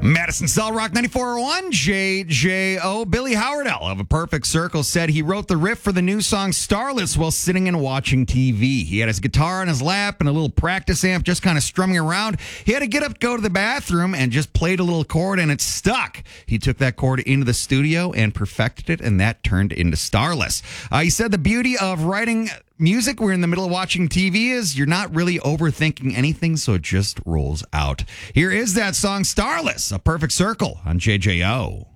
Madison Cell Rock 94.1 JJO. Billy Howardell of A Perfect Circle said he wrote the riff for the new song Starless while sitting and watching TV. He had his guitar on his lap and a little practice amp just kind of strumming around. He had to get up, go to the bathroom, and just played a little chord, and it stuck. He took that chord into the studio and perfected it, and that turned into Starless. He said the beauty of writing music we're in the middle of watching TV is you're not really overthinking anything, so it just rolls out. Here is that song Starless, A Perfect Circle on JJO.